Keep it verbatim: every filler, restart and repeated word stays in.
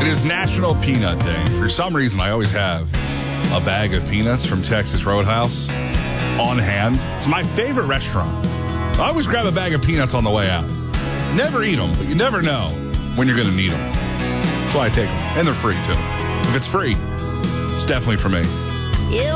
is National Peanut Day. For some reason, I always have a bag of peanuts from Texas Roadhouse on hand. It's my favorite restaurant. I always grab a bag of peanuts on the way out. Never eat them, but you never know when you're going to need them. That's why I take them. And they're free, too. If it's free, it's definitely for me.